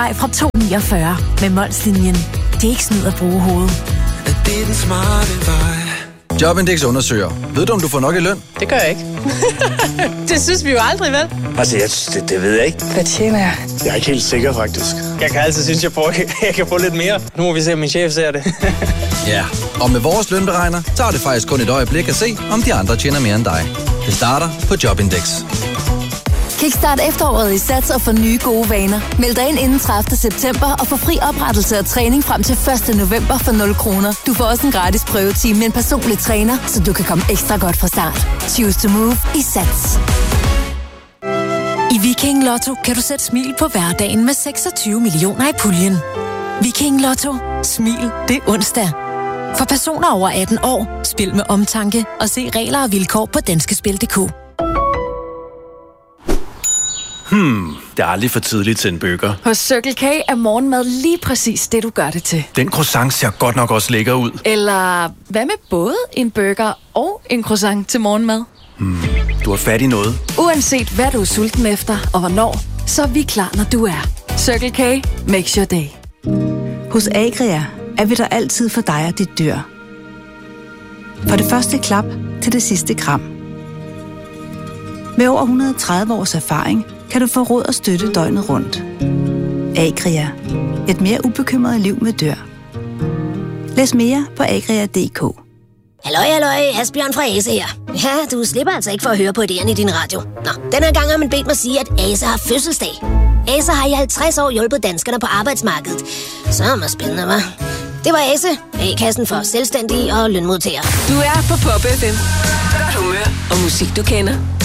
fra 249 med Molslinjen. Det er ikke snyd at bruge hovedet. Det er den smarte vej. Jobindex undersøger. Ved du, om du får nok i løn? Det gør jeg ikke. Det synes vi jo aldrig, vel? Altså, det ved jeg ikke. Hvad tjener jeg? Jeg er ikke helt sikker, faktisk. Jeg kan altid synes, jeg kan få lidt mere. Nu må vi se, om min chef ser det. Ja, og med vores lønberegner tager det faktisk kun et øjeblik at se, om de andre tjener mere end dig. Det starter på Jobindex. Kickstart efteråret i Sats og få nye gode vaner. Meld dig ind inden 30. september og få fri oprettelse og træning frem til 1. november for 0 kroner. Du får også en gratis prøvetime med en personlig træner, så du kan komme ekstra godt fra start. Choose to move i Sats. I Viking Lotto kan du sætte smil på hverdagen med 26 millioner i puljen. Viking Lotto. Smil, det er onsdag. For personer over 18 år, spil med omtanke og se regler og vilkår på danskespil.dk. Det er aldrig for tidligt til en burger. Hos Circle K er morgenmad lige præcis det, du gør det til. Den croissant ser godt nok også lækker ud. Eller hvad med både en burger og en croissant til morgenmad? Du har fat i noget. Uanset hvad du er sulten efter og hvornår, så er vi klar, når du er. Circle K makes your day. Hos Agria er vi der altid for dig og dit dyr. For det første klap til det sidste kram. Med over 130 års erfaring kan du få råd og støtte døgnet rundt. Agria. Et mere ubekymret liv med dyr. Læs mere på agria.dk. Halløj, Asbjørn fra Ase her. Ja, du slipper altså ikke for at høre på idéerne i din radio. Nå, den her gang har man bedt mig sige, at Ase har fødselsdag. Ase har i 50 år hjulpet danskerne på arbejdsmarkedet. Så er det spændende, hva'? Det var Ase, A-kassen for selvstændige og lønmodtagere. Du er på Pop FM. Godt humør og musik, du kender.